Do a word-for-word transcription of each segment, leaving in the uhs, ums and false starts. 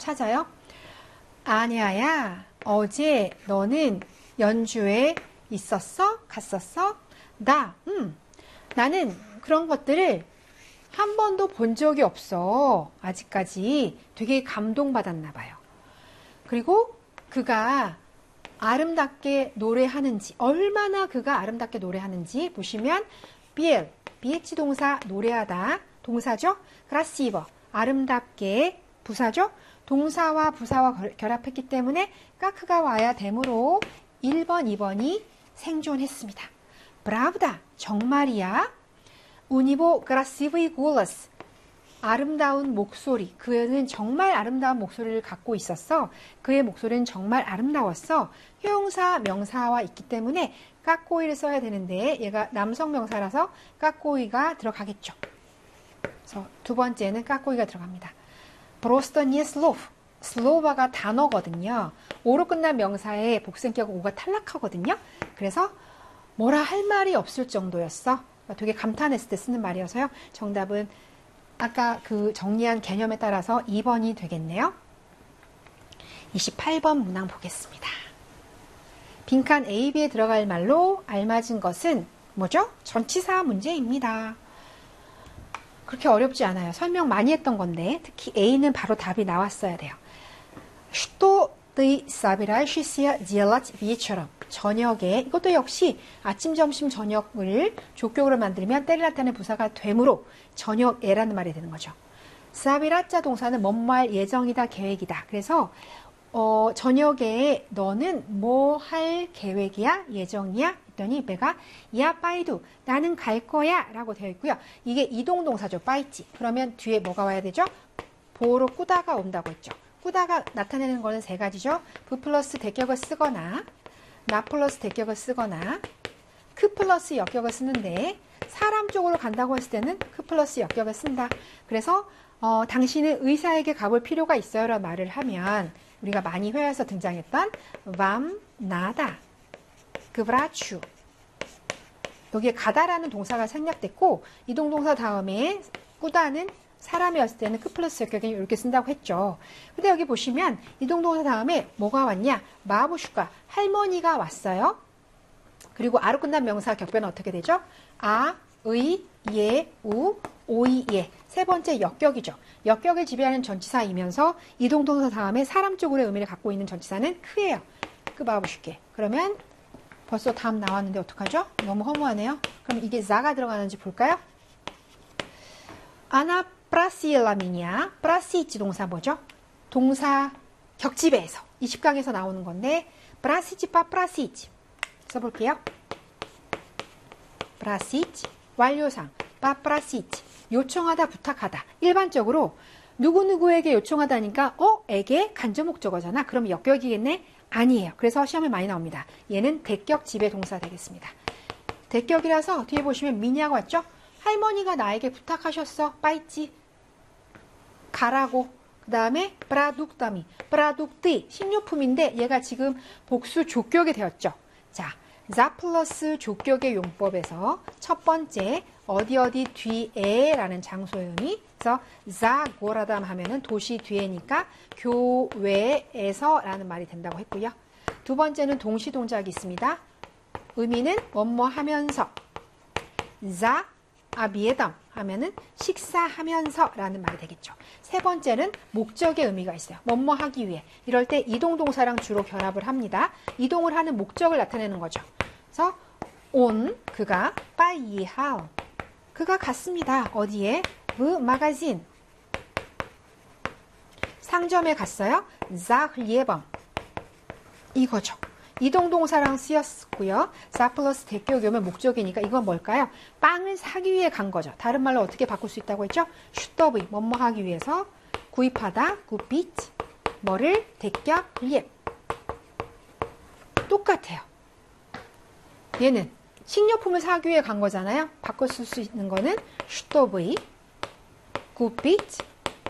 찾아요. 아냐야, 어제 너는 연주에 있었어? 갔었어? 나, 음, 나는 그런 것들을 한 번도 본 적이 없어. 아직까지. 되게 감동받았나 봐요. 그리고 그가 아름답게 노래하는지, 얼마나 그가 아름답게 노래하는지 보시면 비엘, 비에치 동사 노래하다 동사죠. 크라시버, 아름답게 부사죠. 동사와 부사와 결합했기 때문에 까크가 와야 되므로 일 번, 이 번이 생존했습니다. 브라브다, 정말이야. 우니보 크라시브이 골러스, 아름다운 목소리. 그는 정말 아름다운 목소리를 갖고 있었어. 그의 목소리는 정말 아름다웠어. 형용사, 명사와 있기 때문에 까꼬이를 써야 되는데 얘가 남성 명사라서 까꼬이가 들어가겠죠. 그래서 두 번째는 까꼬이가 들어갑니다. 브로스터니의 슬로프. 슬로바가 단어거든요. 오로 끝난 명사에 복생격은 오가 탈락하거든요. 그래서 뭐라 할 말이 없을 정도였어. 되게 감탄했을 때 쓰는 말이어서요. 정답은 아까 그 정리한 개념에 따라서 이 번이 되겠네요. 이십팔 번 문항 보겠습니다. 빈칸 A, B에 들어갈 말로 알맞은 것은 뭐죠? 전치사 문제입니다. 그렇게 어렵지 않아요. 설명 많이 했던 건데 특히 A는 바로 답이 나왔어야 돼요. Что ты собираешься делать вечером? 저녁에, 이것도 역시 아침, 점심, 저녁을 조격으로 만들면 때를 나타내는 부사가 되므로 저녁에라는 말이 되는 거죠. 사비라자 동사는 뭐뭐할 예정이다, 계획이다. 그래서 어, 저녁에 너는 뭐 할 계획이야? 예정이야? 했더니 배가 야 빠이두, 나는 갈 거야 라고 되어 있고요. 이게 이동 동사죠. 빠이지. 그러면 뒤에 뭐가 와야 되죠? 보로 꾸다가 온다고 했죠. 꾸다가 나타내는 거는 세 가지죠. 부 플러스 대격을 쓰거나 나 플러스 대격을 쓰거나 크 플러스 역격을 쓰는데 사람 쪽으로 간다고 했을 때는 크 플러스 역격을 쓴다. 그래서 어, 당신은 의사에게 가볼 필요가 있어요 라는 말을 하면 우리가 많이 회화에서 등장했던 vam nada, 그 브라추. 여기에 가다라는 동사가 생략됐고 이동동사 다음에 꾸다는 사람이었을 때는 크 플러스 역격이 이렇게 쓴다고 했죠. 근데 여기 보시면 이동동사 다음에 뭐가 왔냐? 마부슈가, 할머니가 왔어요. 그리고 아로 끝난 명사 격변은 어떻게 되죠? 아, 의, 예, 우, 오이, 예. 세 번째 역격이죠. 역격을 지배하는 전치사이면서 이동동사 다음에 사람 쪽으로의 의미를 갖고 있는 전치사는 크예요. 그 마부슈게. 그러면 벌써 다음 나왔는데 어떡하죠? 너무 허무하네요. 그럼 이게 자가 들어가는지 볼까요? 아나 프라시엘라미냐, 프라시이치 동사 뭐죠? 동사 격집에서 이십 강에서 나오는 건데 프라시치 파 프라시치 써볼게요. 프라시치 완료상 파 프라시치 요청하다, 부탁하다. 일반적으로 누구누구에게 요청하다니까 어? 에게 간접 목적어잖아. 그럼 역격이겠네? 아니에요. 그래서 시험에 많이 나옵니다. 얘는 대격 지배 동사 되겠습니다. 대격이라서 뒤에 보시면 미냐가 왔죠? 할머니가 나에게 부탁하셨어. 빠이찌. 가라고. 그 다음에 프라둑다미. 프라둑티. 식료품인데 얘가 지금 복수 족격이 되었죠. 자, 자 플러스 족격의 용법에서 첫 번째 어디 어디 뒤에 라는 장소의 의미. 그래서 자 고라담 하면은 도시 뒤에니까 교외에서 라는 말이 된다고 했고요. 두 번째는 동시 동작이 있습니다. 의미는 뭐뭐 하면서. 자 아비에담 하면은 식사하면서 라는 말이 되겠죠. 세 번째는 목적의 의미가 있어요. 뭐뭐 하기 위해. 이럴 때 이동동사랑 주로 결합을 합니다. 이동을 하는 목적을 나타내는 거죠. 그래서 온 그가 빠이하오 그가 갔습니다. 어디에? 브 마가진 상점에 갔어요. 자 흘예범 이거죠. 이동동사랑 쓰였고요. 자 플러스 대격이 오면 목적이니까 이건 뭘까요? 빵을 사기 위해 간 거죠. 다른 말로 어떻게 바꿀 수 있다고 했죠? 슈더브이 뭐뭐 하기 위해서 구입하다 구비트 뭐를 대격 흘예 똑같아요. 얘는 식료품을 사기 위해 간 거잖아요. 바꿔 쓸 수 있는 거는 슈더브이 구비트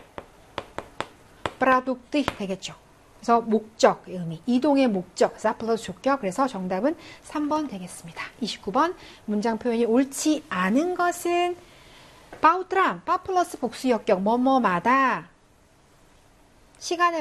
프라둑트 되겠죠. 그래서 목적 의미, 이동의 목적, 자 플러스 족격. 그래서 정답은 삼 번 되겠습니다. 이십구 번 문장 표현이 옳지 않은 것은 바우트람, 바 플러스 복수 역격, 뭐뭐마다 시간에